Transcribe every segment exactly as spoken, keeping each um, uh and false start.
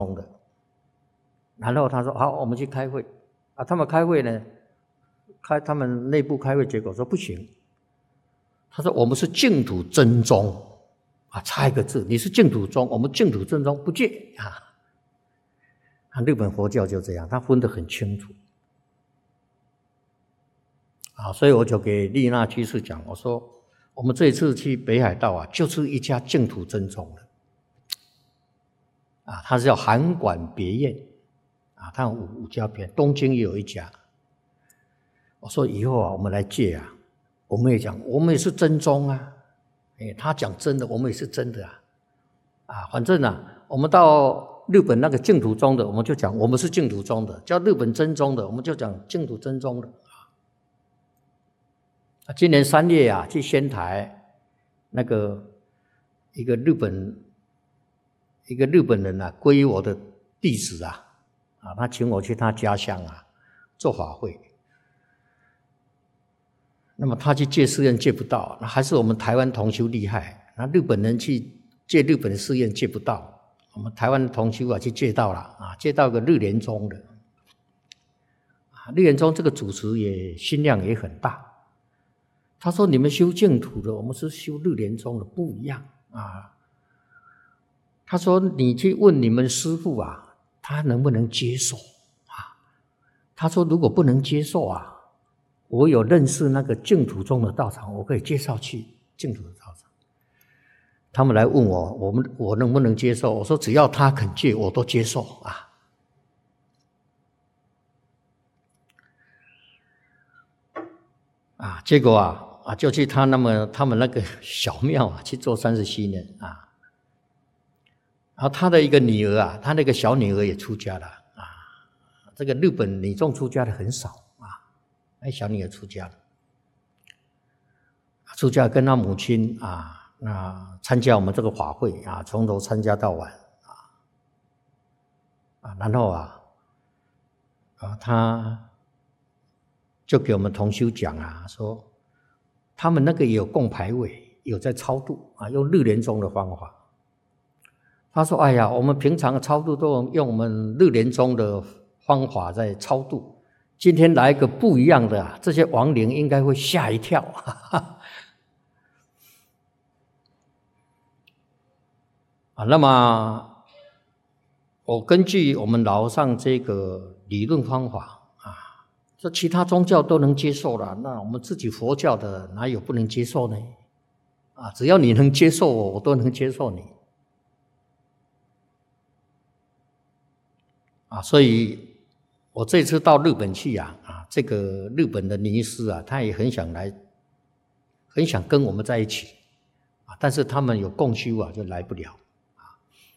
然后他说好，我们去开会啊。他们开会呢，开他们内部开会，结果说不行。他说我们是净土真宗啊，差一个字，你是净土宗，我们净土真宗不借啊。啊，日本佛教就这样，他分得很清楚啊。所以我就给丽娜居士讲，我说我们这一次去北海道啊，就是一家净土真宗的啊，它是叫函馆别院啊，它有五五家别，东京也有一家。我说以后啊，我们来借啊，我们也讲，我们也是真宗啊，哎，他讲真的，我们也是真的啊，啊，反正啊，我们到日本那个净土宗的，我们就讲我们是净土宗的；叫日本真宗的，我们就讲净土真宗的。啊，今年三月啊，去仙台，那个一个日本一个日本人啊，皈依我的弟子啊，啊，他请我去他家乡啊做法会。那么他去借寺院借不到，那还是我们台湾同修厉害。那日本人去借日本寺院借不到，我们台湾同修啊去借到了啊，借到个日莲宗的。啊，日莲宗这个主持也心量也很大。他说你们修净土的，我们是修日莲宗的，不一样啊。他说你去问你们师父啊，他能不能接受啊？他说如果不能接受啊，我有认识那个净土宗的道场，我可以介绍去净土的道场。他们来问我，我们我能不能接受？我说只要他肯借，我都接受啊。啊，结果啊啊，就去他那么他们那个小庙啊去做三十七年啊。然后他的一个女儿啊，他那个小女儿也出家了啊。这个日本女众出家的很少。那小女儿出家了，出家跟她母亲啊，那参加我们这个法会啊，从头参加到晚啊，啊，然后啊，啊，他就给我们同修讲啊，说他们那个也有供牌位，有在超度啊，用日莲宗的方法。他说：“哎呀，我们平常超度都用我们日莲宗的方法在超度。”今天来一个不一样的啊，这些亡灵应该会吓一跳。啊，那么我根据我们老上这个理论方法啊，说其他宗教都能接受了，那我们自己佛教的哪有不能接受呢？啊，只要你能接受我，我都能接受你。啊，所以。我这次到日本去啊，啊，这个日本的尼师啊，他也很想来，很想跟我们在一起，啊，但是他们有共修啊，就来不了，啊，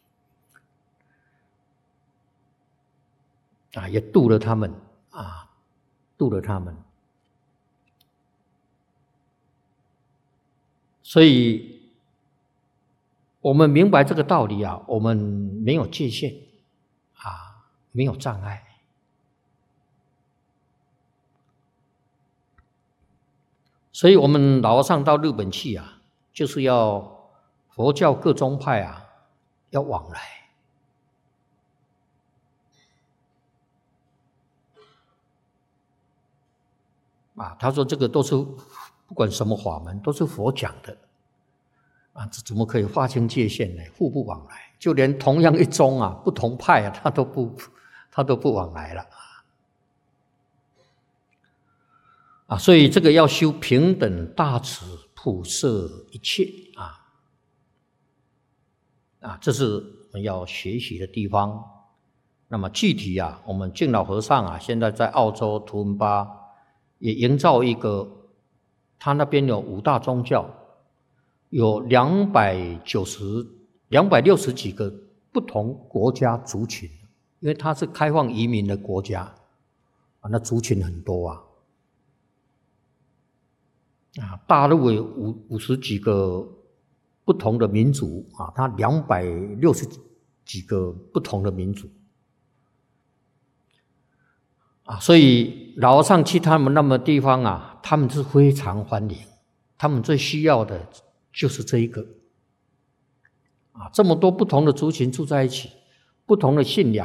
啊，也度了他们，啊，度了他们，所以我们明白这个道理啊，我们没有界限，啊，没有障碍。所以我们老和尚到日本去啊，就是要佛教各宗派啊要往来啊。他说这个都是不管什么法门都是佛讲的啊，这怎么可以划清界限呢？互不往来，就连同样一宗啊，不同派啊，他都不他都不往来了。啊，所以这个要修平等大慈普摄一切啊，啊，这是我们要学习的地方。那么具体啊，我们净老和尚啊，现在在澳洲图文巴也营造一个，他那边有五大宗教，有两百九十、两百六十几个不同国家族群，因为它是开放移民的国家啊，那族群很多啊。啊，大陆有五五十几个不同的民族啊，它两百六十几个不同的民族啊，所以老和尚去他们那么地方啊，他们是非常欢迎，他们最需要的就是这一个啊，这么多不同的族群住在一起， 不同的信仰